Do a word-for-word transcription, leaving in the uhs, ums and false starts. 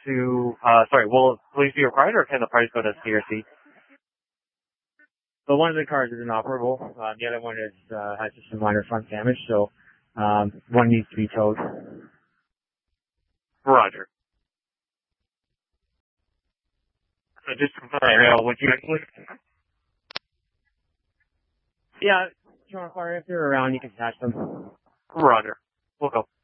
to, uh, sorry, will police be required or can the parties go to C R C? But one of the cars is inoperable. Uh, the other one is, uh, has just some minor front damage, so, um, one needs to be towed. Roger. So just to confirm, would you actually? Yeah, if you want to fire, if they're around, you can catch them. Roger. We'll go.